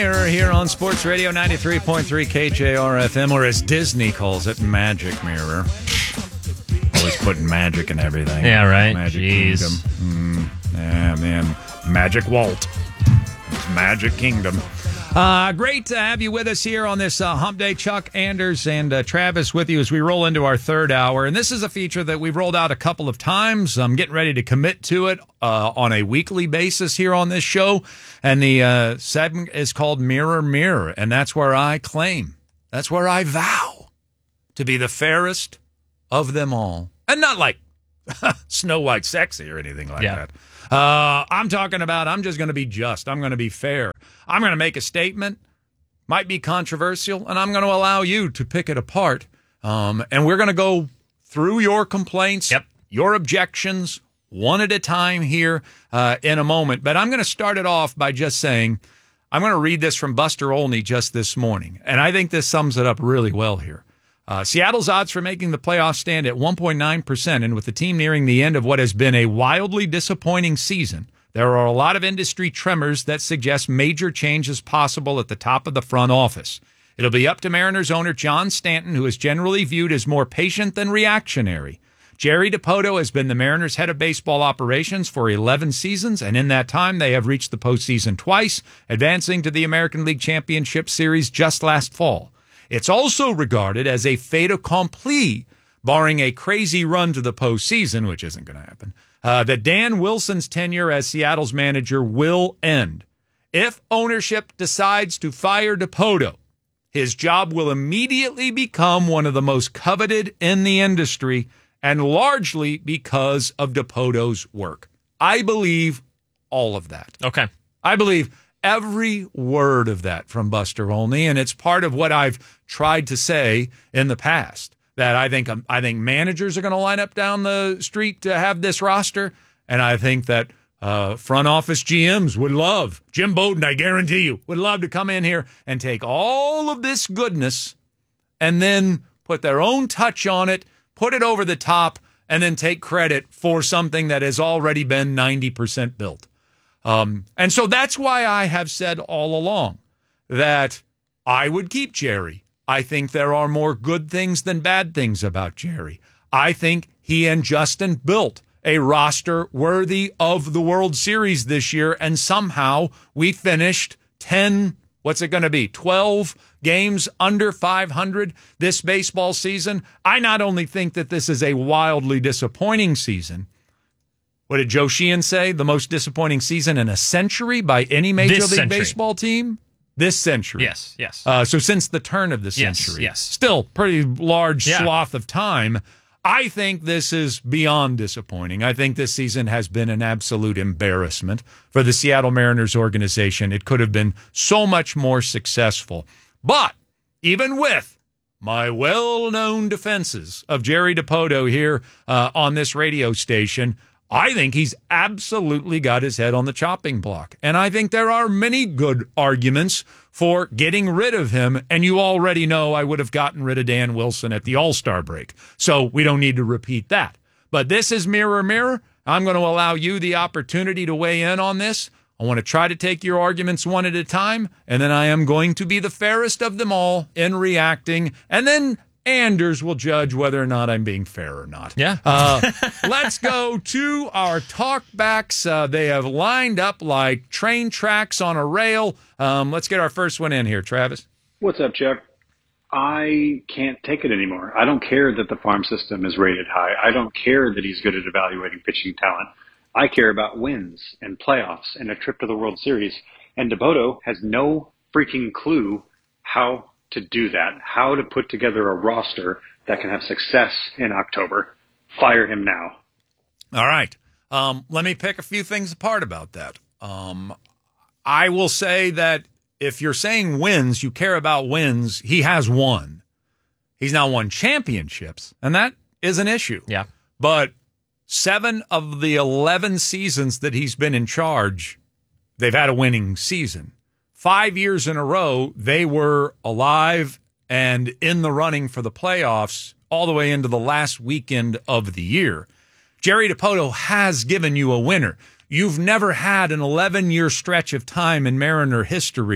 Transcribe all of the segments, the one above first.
Mirror here on Sports Radio 93.3 KJR-FM, or as Disney calls it, Magic Mirror. Always putting magic in everything. Yeah, right. Magic Jeez. Kingdom. Yeah, man. Magic Walt. It's Magic Kingdom. Great to have you with us here on this Hump Day. Chuck, Anders, and Travis with you as we roll into our third hour. And this is a feature that we've rolled out a couple of times. I'm getting ready to commit to it on a weekly basis here on this show. And the segment is called Mirror, Mirror. And that's where I vow to be the fairest of them all. And not like Snow White sexy or anything like that. I'm talking about I'm just going to be just. I'm going to be fair. I'm going to make a statement, might be controversial, and I'm going to allow you to pick it apart. And we're going to go through your complaints, your objections, one at a time here in a moment. But I'm going to start it off by just saying, I'm going to read this from Buster Olney just this morning. And I think this sums it up really well here. Seattle's odds for making the playoffs stand at 1.9%, and with the team nearing the end of what has been a wildly disappointing season, there are a lot of industry tremors that suggest major change is possible at the top of the front office. It'll be up to Mariners owner John Stanton, who is generally viewed as more patient than reactionary. Jerry Dipoto has been the Mariners' head of baseball operations for 11 seasons, and in that time they have reached the postseason twice, advancing to the American League Championship Series just last fall. It's also regarded as a fait accompli, barring a crazy run to the postseason, which isn't going to happen, that Dan Wilson's tenure as Seattle's manager will end. If ownership decides to fire Dipoto, his job will immediately become one of the most coveted in the industry, and largely because of Dipoto's work. I believe all of that. Okay. I believe every word of that from Buster Olney, and it's part of what I've tried to say in the past, that I think managers are going to line up down the street to have this roster, and I think that front office GMs would love, Jim Bowden, I guarantee you, would love to come in here and take all of this goodness and then put their own touch on it, put it over the top, and then take credit for something that has already been 90% built. And so that's why I have said all along that I would keep Jerry. I think there are more good things than bad things about Jerry. I think he and Justin built a roster worthy of the World Series this year, and somehow we finished 10, 12 games under 500 this baseball season. I not only think that this is a wildly disappointing season, what did Joe Sheehan say? The most disappointing season in a century by any Major League Baseball team? This century. Yes. So since the turn of the century. Yes. Still pretty large swath of time. I think this is beyond disappointing. I think this season has been an absolute embarrassment for the Seattle Mariners organization. It could have been so much more successful. But even with my well-known defenses of Jerry Dipoto here on this radio station, I think he's absolutely got his head on the chopping block. And I think there are many good arguments for getting rid of him. And you already know I would have gotten rid of Dan Wilson at the All-Star break. So we don't need to repeat that. But this is Mirror, Mirror. I'm going to allow you the opportunity to weigh in on this. I want to try to take your arguments one at a time. And then I am going to be the fairest of them all in reacting. And then Anders will judge whether or not I'm being fair or not. Yeah. Let's go to our talkbacks. They have lined up like train tracks on a rail. Let's get our first one in here, Travis. What's up, Chuck? I can't take it anymore. I don't care that the farm system is rated high. I don't care that he's good at evaluating pitching talent. I care about wins and playoffs and a trip to the World Series. And Dipoto has no freaking clue how to do that, how to put together a roster that can have success in October. Fire him now. All right. Let me pick a few things apart about that. I will say that if you're saying wins, you care about wins, he has won. He's now won championships, and that is an issue. Yeah. But 7 of the 11 seasons that he's been in charge, they've had a winning season. 5 years in a row, they were alive and in the running for the playoffs all the way into the last weekend of the year. Jerry Dipoto has given you a winner. You've never had an 11-year stretch of time in Mariner history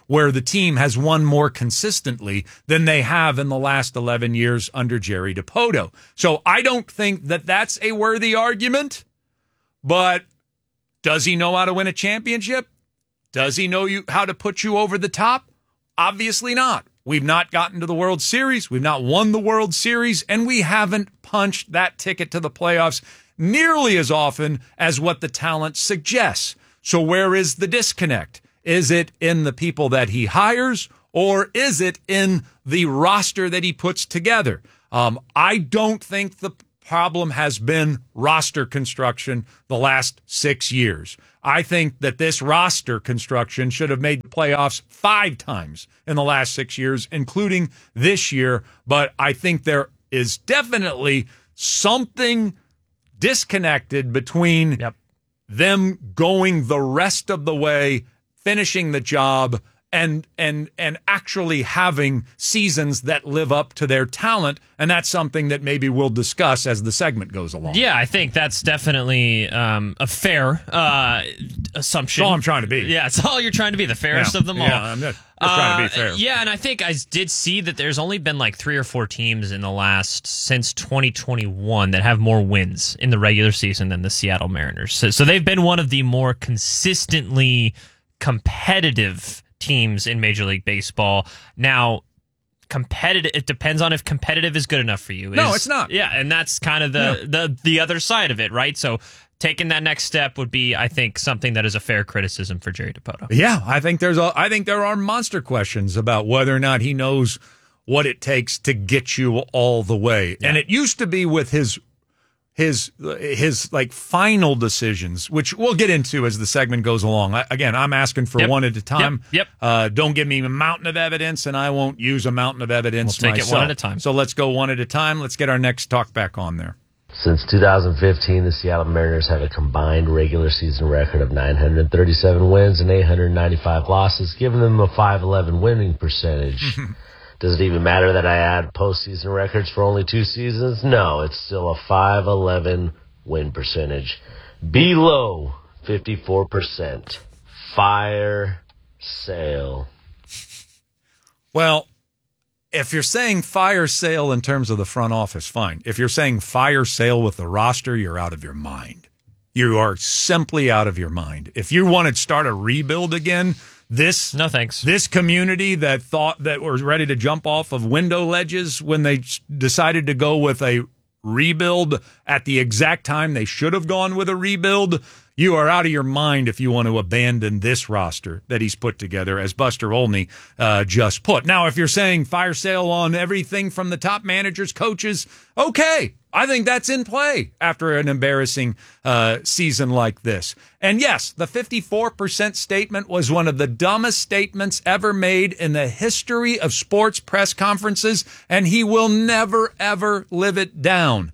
where the team has won more consistently than they have in the last 11 years under Jerry Dipoto. So I don't think that that's a worthy argument, but does he know how to win a championship? Does he know how to put you over the top? Obviously not. We've not gotten to the World Series. We've not won the World Series, and we haven't punched that ticket to the playoffs nearly as often as what the talent suggests. So where is the disconnect? Is it in the people that he hires, or is it in the roster that he puts together? I don't think the problem has been roster construction the last 6 years. I think that this roster construction should have made the playoffs 5 times in the last 6 years, including this year. But I think there is definitely something disconnected between them going the rest of the way, finishing the job, and actually having seasons that live up to their talent. And that's something that maybe we'll discuss as the segment goes along. Yeah, I think that's definitely a fair assumption. That's all I'm trying to be. Yeah, it's all you're trying to be, the fairest of them all. Yeah, I'm just trying to be fair. Yeah, and I think I did see that there's only been like 3 or 4 teams in the last, since 2021, that have more wins in the regular season than the Seattle Mariners. So they've been one of the more consistently competitive teams in Major League Baseball. Now, competitive, it depends on if competitive is good enough for you. No, it's not. Yeah, and that's kind of the other side of it, right? So taking that next step would be, I think, something that is a fair criticism for Jerry Dipoto. Yeah, I think there are monster questions about whether or not he knows what it takes to get you all the way. Yeah. And it used to be with his like final decisions, which we'll get into as the segment goes along. Again, I'm asking for one at a time. Don't give me a mountain of evidence, and I won't use a mountain of evidence myself. It one at a time. So let's go one at a time. Let's get our next talk back on there. Since 2015, the Seattle Mariners have a combined regular season record of 937 wins and 895 losses, giving them a .511 winning percentage. Does it even matter that I add postseason records for only 2 seasons? No, it's still a .511 win percentage. Below 54%. Fire sale. Well, if you're saying fire sale in terms of the front office, fine. If you're saying fire sale with the roster, you're out of your mind. You are simply out of your mind. If you want to start a rebuild again, no thanks. This community that thought that was ready to jump off of window ledges when they decided to go with a rebuild at the exact time they should have gone with a rebuild, you are out of your mind if you want to abandon this roster that he's put together, as Buster Olney just put. Now, if you're saying fire sale on everything from the top managers, coaches, okay, I think that's in play after an embarrassing season like this. And yes, the 54% statement was one of the dumbest statements ever made in the history of sports press conferences, and he will never, ever live it down.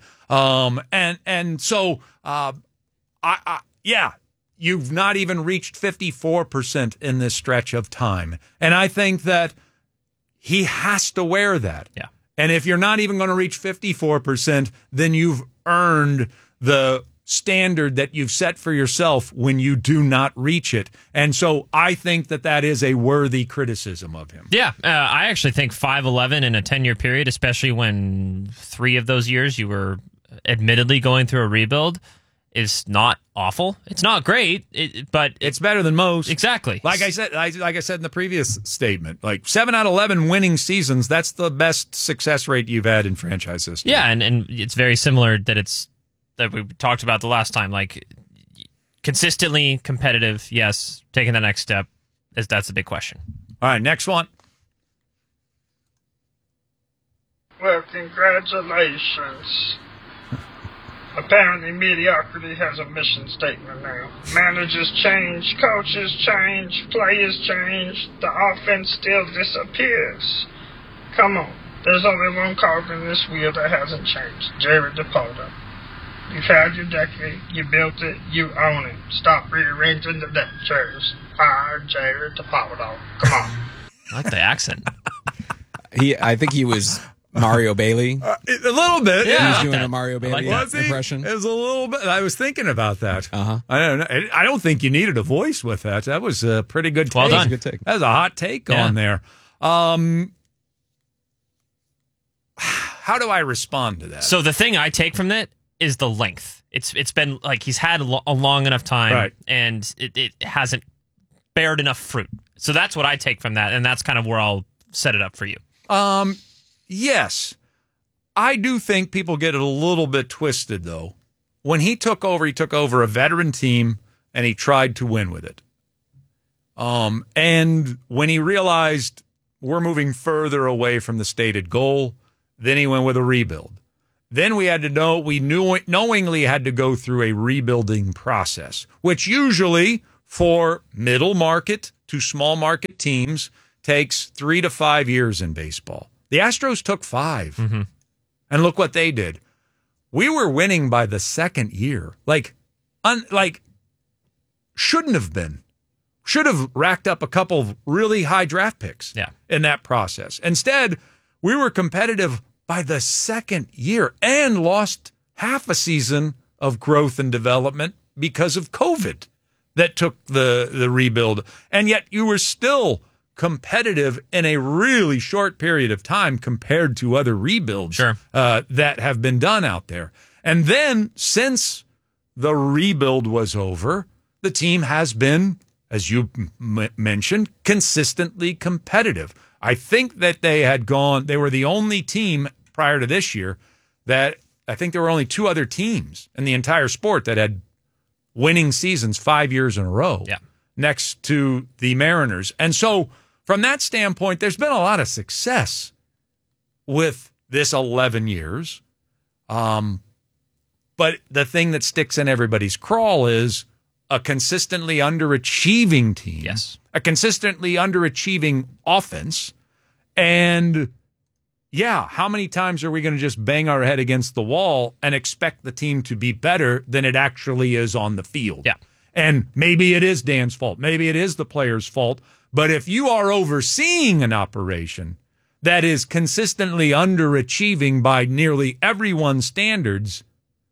Yeah, you've not even reached 54% in this stretch of time. And I think that he has to wear that. Yeah. And if you're not even going to reach 54%, then you've earned the standard that you've set for yourself when you do not reach it. And so I think that is a worthy criticism of him. Yeah, I actually think .511 in a 10-year period, especially when 3 of those years you were admittedly going through a rebuild, is not awful. It's not great, but it's better than most. Exactly. Like I said in the previous statement, like 7 out of 11 winning seasons, that's the best success rate you've had in franchise history. Yeah, and it's very similar that we talked about the last time. Like, consistently competitive, yes. Taking the next step, that's the big question. All right, next one. Well, congratulations. Apparently, mediocrity has a mission statement now. Managers change, coaches change, players change, the offense still disappears. Come on, there's only one cog in this wheel that hasn't changed, Jerry Dipoto. You've had your decade, you built it, you own it. Stop rearranging the deck chairs. Fire Jerry Dipoto. Come on. I like the accent. I think he was Mario Bailey. A little bit. Yeah. He's doing a Mario Bailey impression. It was a little bit. I was thinking about that. Uh-huh. I don't know. I don't think you needed a voice with that. That was a pretty good take. Well done. Good take. That was a hot take on there. How do I respond to that? So the thing I take from that is the length. It's been like he's had a long enough time, Right. and it hasn't bared enough fruit. So that's what I take from that, and that's kind of where I'll set it up for you. Yes. I do think people get it a little bit twisted, though. When he took over a veteran team, and he tried to win with it. And when he realized we're moving further away from the stated goal, then he went with a rebuild. Then we knowingly had to go through a rebuilding process, which usually for middle market to small market teams takes 3 to 5 years in baseball. The Astros took 5. Mm-hmm. And look what they did. We were winning by the second year. Shouldn't have been. Should have racked up a couple of really high draft picks in that process. Instead, we were competitive by the second year and lost half a season of growth and development because of COVID that took the rebuild. And yet you were still competitive in a really short period of time compared to other rebuilds that have been done out there. And then since the rebuild was over, the team has been, as you mentioned, consistently competitive. I think that they were the only team prior to this year that I think there were only 2 other teams in the entire sport that had winning seasons 5 years in a row next to the Mariners. And so from that standpoint, there's been a lot of success with this 11 years. But the thing that sticks in everybody's craw is a consistently underachieving team, a consistently underachieving offense, and how many times are we going to just bang our head against the wall and expect the team to be better than it actually is on the field? Yeah. And maybe it is Dan's fault. Maybe it is the player's fault. But if you are overseeing an operation that is consistently underachieving by nearly everyone's standards,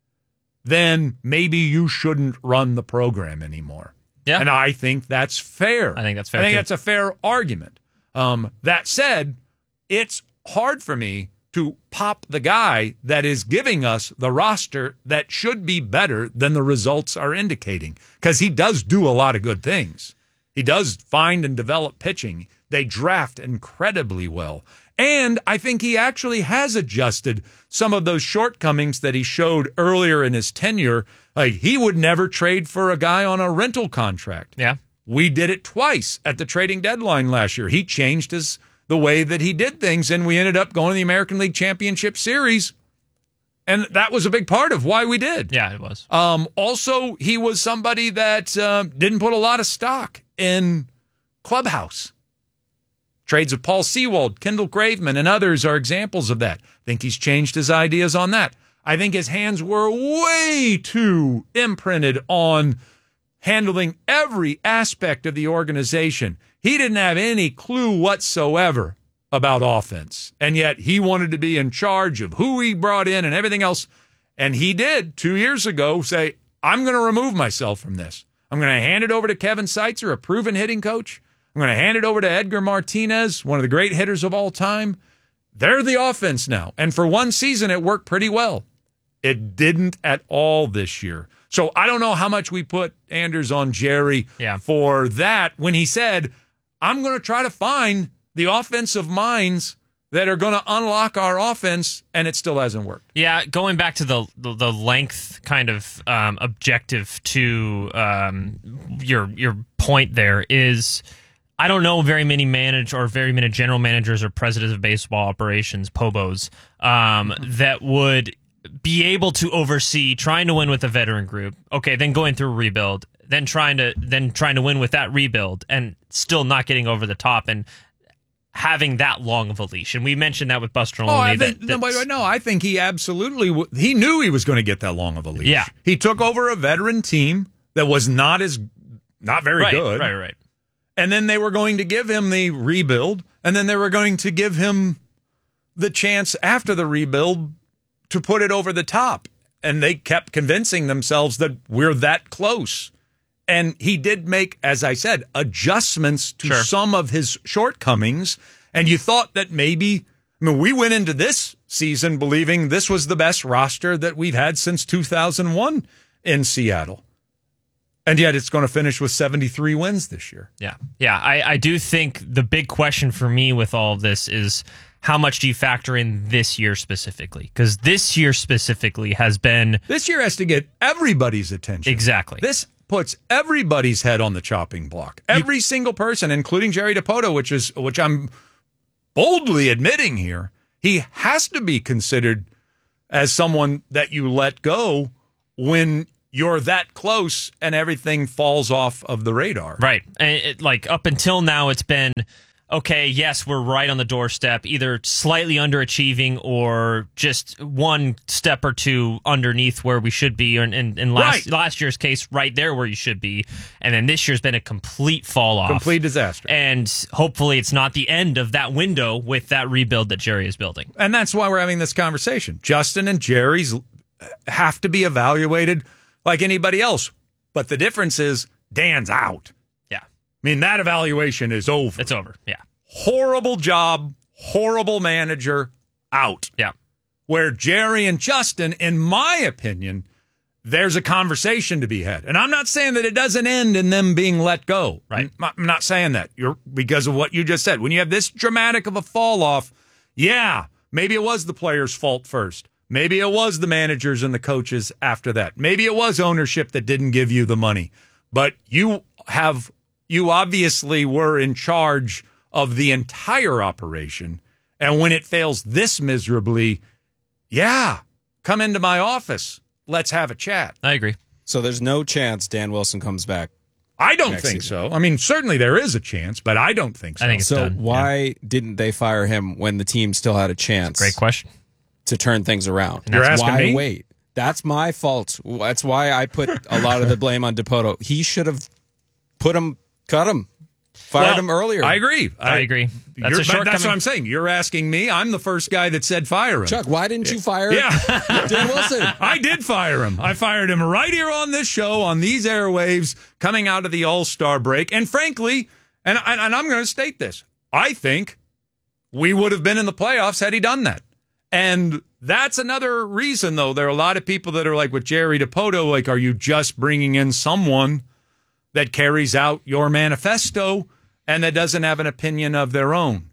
then maybe you shouldn't run the program anymore. Yeah. And I think that's fair. I think that's fair. I think that's a fair argument. That said, it's hard for me to pop the guy that is giving us the roster that should be better than the results are indicating, because he does do a lot of good things. He does find and develop pitching. They draft incredibly well. And I think he actually has adjusted some of those shortcomings that he showed earlier in his tenure. Like, he would never trade for a guy on a rental contract. Yeah. We did it twice at the trading deadline last year. He changed the way that he did things, and we ended up going to the American League Championship Series. And that was a big part of why we did. Yeah, it was. Also, he was somebody that didn't put a lot of stock in clubhouse. Trades of Paul Sewald, Kendall Graveman, and others are examples of that. I think he's changed his ideas on that. I think his hands were way too imprinted on handling every aspect of the organization. He didn't have any clue whatsoever about offense, and yet he wanted to be in charge of who he brought in and everything else. And he did 2 years ago say, I'm going to remove myself from this. I'm going to hand it over to Kevin Seitzer, a proven hitting coach. I'm going to hand it over to Edgar Martinez, one of the great hitters of all time. They're the offense now. And for one season, it worked pretty well. It didn't at all this year. So I don't know how much we put Anders on Jerry for that when he said, I'm going to try to find the offensive minds that are going to unlock our offense, and it still hasn't worked. Yeah, going back to the length kind of objective to your point there is, I don't know very many general managers or presidents of baseball operations, POBOs, that would be able to oversee trying to win with a veteran group. Okay, then going through a rebuild, then trying to win with that rebuild, and still not getting over the top and having that long of a leash. And we mentioned that with Buster Olney. I think he absolutely he knew he was going to get that long of a leash. Yeah, he took over a veteran team that was not very good. Right. And then they were going to give him the rebuild, and then they were going to give him the chance after the rebuild to put it over the top. And they kept convincing themselves that we're that close. And he did make, as I said, adjustments to some of his shortcomings. And you thought that maybe, we went into this season believing this was the best roster that we've had since 2001 in Seattle. And yet it's going to finish with 73 wins this year. Yeah. I do think the big question for me with all of this is how much do you factor in this year specifically? Because this year specifically has been... This year has to get everybody's attention. Exactly. This puts everybody's head on the chopping block. Every single person, including Jerry DiPoto, which I'm boldly admitting here, he has to be considered as someone that you let go when you're that close and everything falls off of the radar. Right. And up until now, it's been, okay, yes, we're right on the doorstep, either slightly underachieving or just one step or two underneath where we should be. And in last year's case, right there where you should be. And then this year's been a complete fall off. Complete disaster. And hopefully it's not the end of that window with that rebuild that Jerry is building. And that's why we're having this conversation. Justin and Jerry's have to be evaluated like anybody else. But the difference is Dan's out. Yeah. That evaluation is over. It's over. Yeah. Horrible job, horrible manager, out. Yeah. Where Jerry and Justin, in my opinion, there's a conversation to be had. And I'm not saying that it doesn't end in them being let go. Right. I'm not saying that. Because of what you just said. When you have this dramatic of a fall off, yeah, maybe it was the players' fault first. Maybe it was the managers and the coaches after that. Maybe it was ownership that didn't give you the money. But you obviously were in charge of the entire operation. And when it fails this miserably, come into my office. Let's have a chat. I agree. So there's no chance Dan Wilson comes back. I don't think so. Certainly there is a chance, but I don't think so. I think it's done. Why didn't they fire him when the team still had a chance? Great question. To turn things around. You're asking me? Wait. That's my fault. That's why I put a lot of the blame on DiPoto. He should have cut him, fired him earlier. I agree. I agree. That's what I'm saying. You're asking me. I'm the first guy that said fire him. Chuck, why didn't you fire Dan Wilson? I did fire him. I fired him right here on this show, on these airwaves, coming out of the All-Star break. And frankly, and I'm going to state this, I think we would have been in the playoffs had he done that. And that's another reason, though. There are a lot of people that are like with Jerry DiPoto, are you just bringing in someone that carries out your manifesto and that doesn't have an opinion of their own?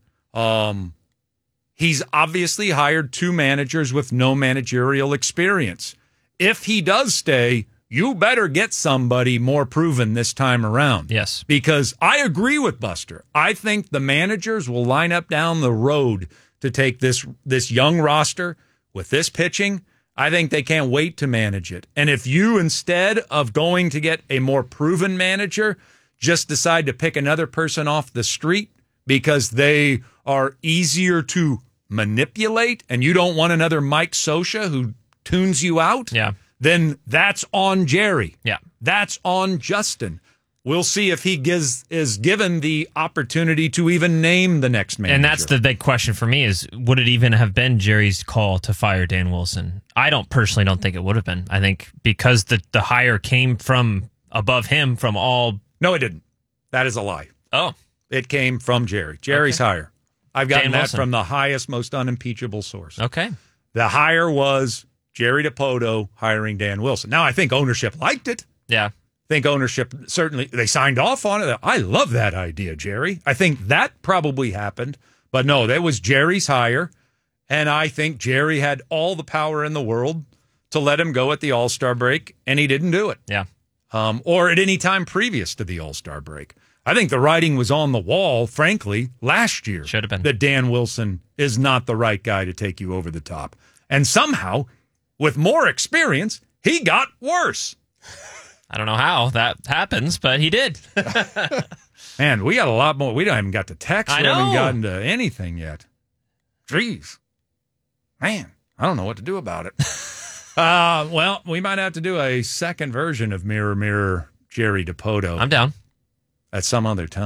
He's obviously hired two managers with no managerial experience. If he does stay, you better get somebody more proven this time around. Yes. Because I agree with Buster. I think the managers will line up down the road to take this young roster with this pitching. I think they can't wait to manage it. And if you, instead of going to get a more proven manager, just decide to pick another person off the street because they are easier to manipulate and you don't want another Mike Scioscia who tunes you out, then that's on Jerry. Yeah. That's on Justin. We'll see if he is given the opportunity to even name the next manager. And that's the big question for me is, would it even have been Jerry's call to fire Dan Wilson? I personally don't think it would have been. I think because the hire came from above him from all... No, it didn't. That is a lie. Oh. It came from Jerry. Jerry's hire. I've gotten that from the highest, most unimpeachable source. Okay. The hire was Jerry DiPoto hiring Dan Wilson. Now, I think ownership liked it. Yeah. Think ownership, certainly, they signed off on it. I love that idea, Jerry. I think that probably happened. But no, that was Jerry's hire. And I think Jerry had all the power in the world to let him go at the All-Star break, and he didn't do it. Yeah. Or at any time previous to the All-Star break. I think the writing was on the wall, frankly, last year. Should have been. That Dan Wilson is not the right guy to take you over the top. And somehow, with more experience, he got worse. I don't know how that happens, but he did. Man, we got a lot more. We haven't got to text. I We haven't know. gotten to anything yet. Jeez. Man, I don't know what to do about it. Well, we might have to do a second version of Mirror, Mirror, Jerry DiPoto. I'm down. At some other time.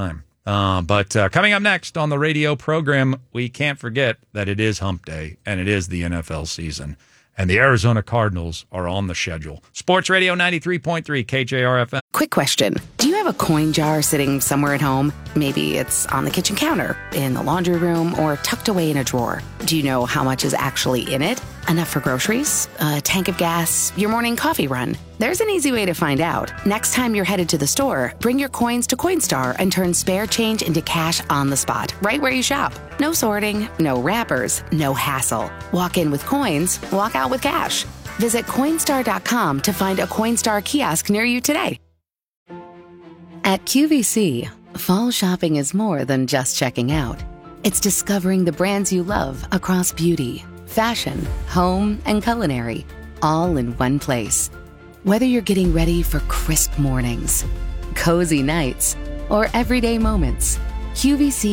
But coming up next on the radio program, we can't forget that it is Hump Day, and it is the NFL season. And the Arizona Cardinals are on the schedule. Sports Radio 93.3 KJRFM. Quick question. Do you have a coin jar sitting somewhere at home? Maybe it's on the kitchen counter, in the laundry room, or tucked away in a drawer. Do you know how much is actually in it? Enough for groceries? A tank of gas? Your morning coffee run? There's an easy way to find out. Next time you're headed to the store, bring your coins to Coinstar and turn spare change into cash on the spot, right where you shop. No sorting, no wrappers, no hassle. Walk in with coins, walk out with cash. Visit Coinstar.com to find a Coinstar kiosk near you today. At QVC, fall shopping is more than just checking out. It's discovering the brands you love across beauty, fashion, home, and culinary, all in one place. Whether you're getting ready for crisp mornings, cozy nights, or everyday moments, QVC